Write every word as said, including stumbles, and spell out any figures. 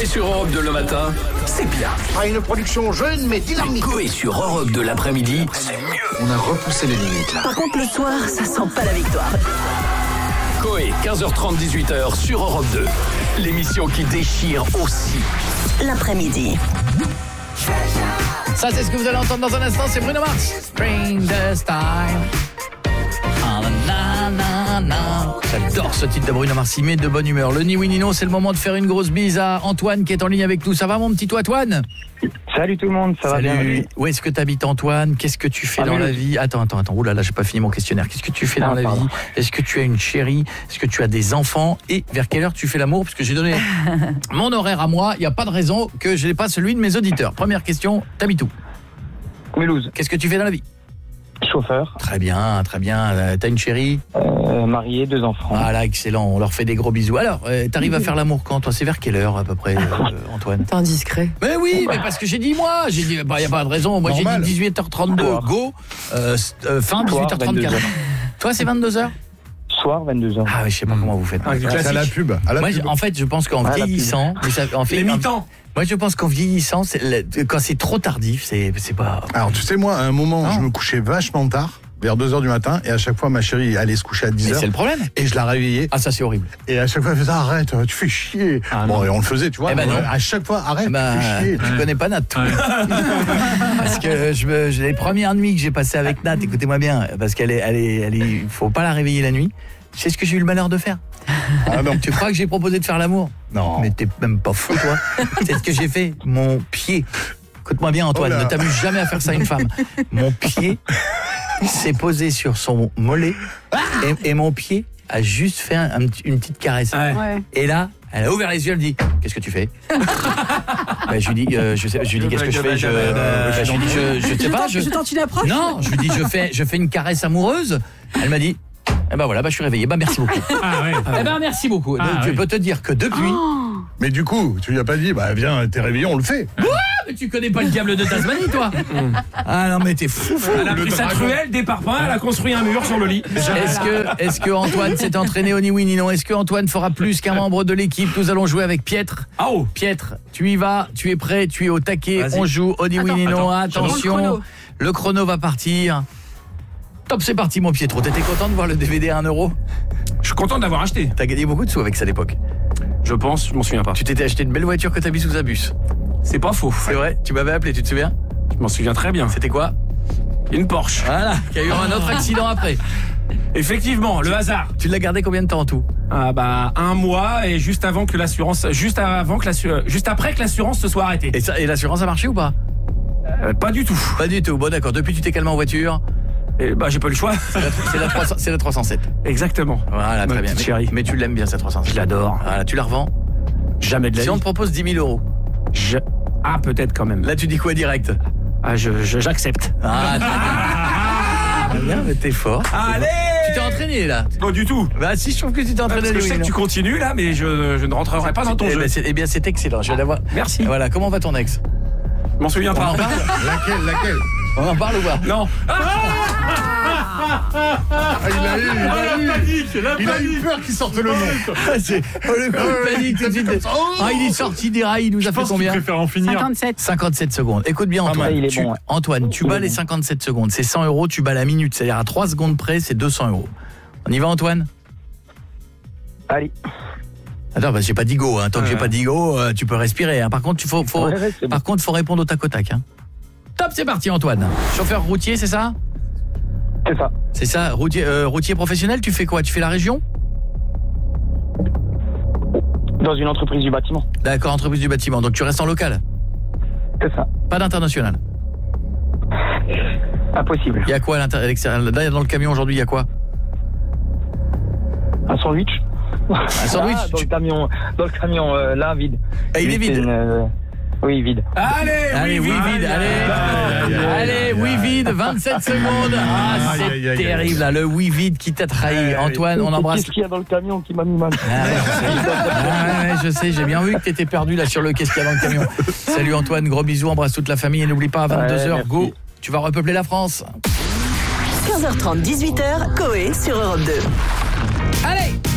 Coé sur Europe deux le matin, c'est bien. Pas une production jeune mais dynamique. Coé sur Europe deux l'après-midi, c'est mieux. On a repoussé les limites là. Par contre, le soir, ça sent pas la victoire. Coé, quinze heures trente, dix-huit heures sur Europe deux. L'émission qui déchire aussi. L'après-midi. Ça, c'est ce que vous allez entendre dans un instant, c'est Bruno Mars. Spring this time. Ah, na, na, na. J'adore ce titre de Bruno Mars, il met de bonne humeur. Le ni oui ni non, c'est le moment de faire une grosse bise à Antoine qui est en ligne avec nous. Ça va mon petit Antoine ? Salut tout le monde, ça Salut. va bien? Où est-ce que tu habites Antoine ? Qu'est-ce que tu fais ah, dans la oui. vie ? Attends, attends, attends. Ouh là là, j'ai pas fini mon questionnaire. Qu'est-ce que tu fais ah, dans la pardon. vie ? Est-ce que tu as une chérie ? Est-ce que tu as des enfants ? Et vers quelle heure tu fais l'amour ? Parce que j'ai donné mon horaire à moi. Il n'y a pas de raison que je n'ai pas celui de mes auditeurs. Première question, t'habites où ? Mulhouse. Qu'est-ce que tu fais dans la vie ? Chauffeur. Très bien, très bien. Euh, t'as une chérie ? Euh, marié, deux enfants. Voilà, excellent. On leur fait des gros bisous. Alors, euh, t'arrives à faire l'amour quand, toi ? C'est vers quelle heure à peu près, euh, Antoine ? T'es indiscret. Mais oui, mais parce que j'ai dit moi. J'ai dit, bah, y a pas de raison. Moi, Normal. j'ai dit dix-huit heures trente-deux, Soir. go. Euh, euh, fin Soir, dix-huit heures trente-quatre. vingt-deux heures. Toi, c'est vingt-deux heures ? Soir, vingt-deux heures. Ah, mais je sais pas comment vous faites. Ah, c'est à la pub. À la Moi, pub. je- en fait, je pense qu'en Ah, la vieillissant, vous savez, en fait, Les mi-temps. moi, je pense qu'en vieillissant, c'est le- quand c'est trop tardif, c'est c'est pas. Alors tu sais, moi, à un moment, Non. je me couchais vachement tard, vers deux heures du matin, et à chaque fois, ma chérie allait se coucher à dix Mais heures. c'est le problème. Et je la réveillais. Ah, ça, c'est horrible. Et à chaque fois, elle faisait arrête, tu fais chier. Ah, bon, non. et on le faisait, tu vois. Eh ben non. À chaque fois, arrête, Bah, tu fais chier. tu connais pas Nat, toi. Parce que je me, je- les premières nuits que j'ai passées avec Nat, écoutez-moi bien, parce qu'elle est, elle est, elle est, il faut pas la réveiller la nuit. Tu sais ce que j'ai eu le malheur de faire ? Ah non. Tu crois que j'ai proposé de faire l'amour ? Non. Mais t'es même pas fou, toi. C'est ce que j'ai fait. Mon pied. Écoute-moi bien, Antoine, Oh là. ne t'amuse jamais à faire ça à une femme. Mon pied s'est posé sur son mollet et, et mon pied a juste fait un- un petit- une petite caresse. Ouais. Et là, elle a ouvert les yeux, elle me dit « Qu'est-ce que tu fais ?» Ben, je lui dis, euh, je sais, je lui dis « Qu'est-ce que je fais ?» Je, euh, je lui dis « Je, je sais pas. Je... Je tente une approche. Non, je lui dis « Je fais, je fais une caresse amoureuse. » Elle m'a dit « Eh ben voilà, bah, je suis réveillé. Bah merci beaucoup. » Ah ouais. Eh ben merci beaucoup. Ah, Donc, je oui. peux te dire que depuis... Mais du coup, tu lui as pas dit, bah viens, t'es réveillé, on le fait. Mais tu connais pas le diable de Tasmanie, toi. Ah non, mais t'es fou, fou. Elle a pris sa truelle, des parpaings, elle a construit un mur sur le lit. Est-ce que, est-ce que Antoine s'est entraîné au ni oui ni non ? Est-ce que Antoine fera plus qu'un membre de l'équipe ? Nous allons jouer avec Pietre. Ah oh. Pietre, tu y vas, tu es prêt, tu es au taquet, Vas-y. on joue au ni oui ni non. Attends, Attention, je prends le chrono. le chrono va partir. Top, c'est parti mon Pietro. T'étais content de voir le D V D à un euro ? Je suis content de l'avoir acheté. T'as gagné beaucoup de sous avec ça à l'époque. Je pense, je m'en souviens pas. Tu t'étais acheté une belle voiture que t'as mis sous un bus. C'est pas faux. C'est vrai, tu m'avais appelé, tu te souviens ? Je m'en souviens très bien. C'était quoi ? Une Porsche. Voilà, qui a eu un autre accident après. Effectivement, le hasard. Tu l'as gardé combien de temps en tout ? Ah bah un mois et juste avant que l'assurance, juste avant que l'assurance, juste après que l'assurance se soit arrêtée. Et, ça, et l'assurance a marché ou pas ? Euh, pas du tout. Pas du tout. Bon d'accord, depuis tu t'es calmé en voiture. Et bah j'ai pas eu le choix. C'est la, c'est la, trois cents c'est la trois cent sept. Exactement. Voilà, Ma très bien. petite Mais, chérie. mais tu l'aimes bien cette trois cent sept. Je l'adore. Voilà, tu la revends. Jamais de la Si vie. on te propose dix mille euros, Je- Ah peut-être quand même. là tu dis quoi direct ? Ah je je- j'accepte. Ah, très bien. Très bien, mais t'es fort. Allez. Tu t'es entraîné là ? Pas du tout. Bah si, je trouve que tu t'es entraîné. Parce que je sais Louis, que tu non continues là, mais je, je ne rentrerai pas dans ton eh jeu. ben, c'est, eh bien c'est excellent, je vais l'avoir. Merci. Voilà, comment va ton ex ? Je m'en souviens On pas. en parle ? Laquelle, laquelle On en parle ou pas ? Non. Ah, il a eu, il a eu. Il a eu peur qu'il sorte le nom. Ah, c'est oh, le coup de panique tout de suite. Ah, il est sorti des rails, il nous a fait combien ? en finir. cinquante-sept. cinquante-sept secondes. Écoute bien Antoine, mal, il est tu, bon, ouais. Antoine, tu bats les cinquante-sept secondes, c'est cent euros, tu bats la minute, c'est-à-dire à trois secondes près, c'est deux cents euros. On y va Antoine ? Allez. Attends, bah, j'ai pas dit go, hein. Tant que Ouais. j'ai pas dit go, euh, tu peux respirer. Hein. Par contre, tu faut, faut, Ouais, ouais, c'est par bon. contre, faut répondre au tac au tac. Hein. Top, c'est parti Antoine. Chauffeur routier, c'est ça ? C'est ça. C'est ça, routier, euh, routier professionnel, tu fais quoi ? Tu fais la région ? Dans une entreprise du bâtiment. D'accord, entreprise du bâtiment, donc tu restes en local ? C'est ça. Pas d'international ? Impossible. Il y a quoi à l'inter- à l'extérieur ? Là, dans le camion aujourd'hui, il y a quoi ? Un sandwich. Un sandwich Ah, dans tu- le camion, dans le camion euh, là vide. Ah, il est Juste vide. une, euh, Oui, vide. Allez, Allez, oui, vide, allez, allez, oui, vide, vingt-sept secondes. Ah, Aïe, c'est aïe, aïe, terrible, là, le oui, vide qui t'a trahi. Antoine, on embrasse. Qu'est-ce qu'il y a dans le camion qui m'a mis mal? Ah, ouais, je sais. Ah, ouais, je sais, j'ai bien vu que t'étais perdu là sur le qu'est-ce qu'il y a dans le camion. Salut Antoine, gros bisous, embrasse toute la famille et n'oublie pas à vingt-deux heures, Ouais, merci. go, tu vas repeupler la France. quinze heures trente, dix-huit heures, Coé sur Europe deux. Allez.